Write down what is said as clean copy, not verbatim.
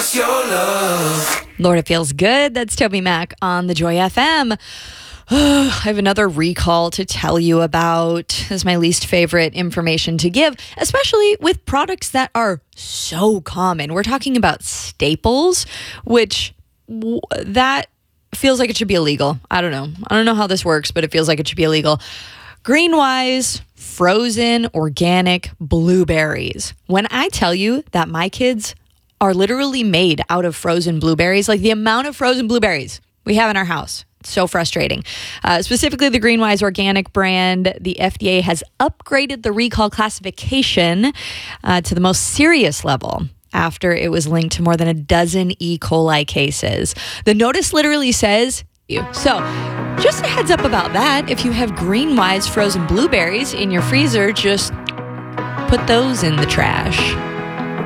Lord, it feels good. That's Toby Mac on the Joy FM. I have another recall to tell you about. This is my least favorite information to give, especially with products that are so common. We're talking about staples, which that feels like it should be illegal. I don't know how this works, but it feels like it should be illegal. Greenwise frozen organic blueberries. When I tell you that my kids are literally made out of frozen blueberries, like the amount of frozen blueberries we have in our house, it's so frustrating. Specifically, the Greenwise organic brand, the FDA has upgraded the recall classification to the most serious level after it was linked to more than a dozen E. coli cases. The notice literally says, so just a heads up about that. If you have Greenwise frozen blueberries in your freezer, just put those in the trash.